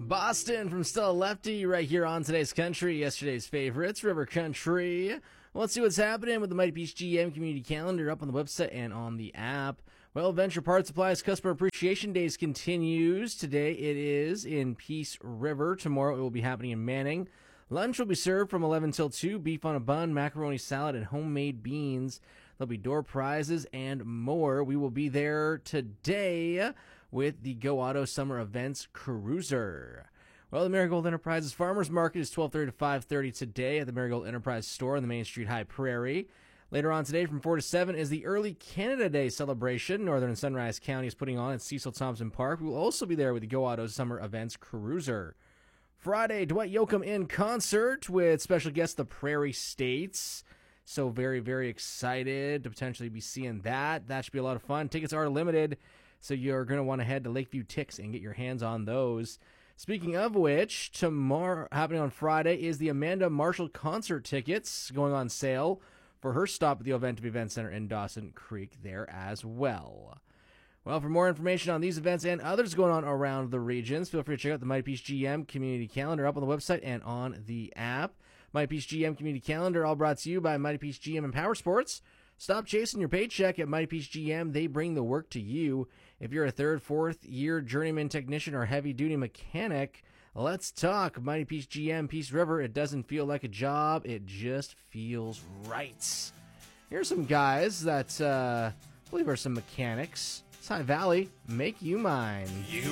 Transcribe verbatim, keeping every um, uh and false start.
Boston from Stella Lefty right here on Today's Country, yesterday's favorites, River Country. Well, let's see what's happening with the Mighty Peach G M community calendar up on the website and on the app. Well, Venture Parts Supplies Customer Appreciation Days continues. Today it is in Peace River. Tomorrow it will be happening in Manning. Lunch will be served from eleven till two, beef on a bun, macaroni salad, and homemade beans. There'll be door prizes and more. We will be there today with the Go Auto Summer Events Cruiser. Well, the Marigold Enterprises Farmers Market is twelve thirty to five thirty today at the Marigold Enterprise store on the Main Street High Prairie. Later on today from four to seven is the Early Canada Day celebration Northern and Sunrise County is putting on at Cecil Thompson Park. We will also be there with the Go Auto Summer Events Cruiser. Friday, Dwight Yoakam in concert with special guest The Prairie States. So very, very excited to potentially be seeing that. That should be a lot of fun. Tickets are limited, so you're going to want to head to Lakeview Tix and get your hands on those. Speaking of which, tomorrow, happening on Friday, is the Amanda Marshall concert tickets going on sale for her stop at the Oventive Event Center in Dawson Creek there as well. Well, for more information on these events and others going on around the regions, feel free to check out the Mighty Peach G M Community Calendar up on the website and on the app. Mighty Peach G M Community Calendar, all brought to you by Mighty Peach G M and Power Sports. Stop chasing your paycheck at Mighty Peach G M. They bring the work to you. If you're a third, fourth year journeyman technician or heavy-duty mechanic, let's talk Mighty Peach G M, Peace River. It doesn't feel like a job. It just feels right. Here's some guys that uh, I believe are some mechanics. High Valley, make you mine. You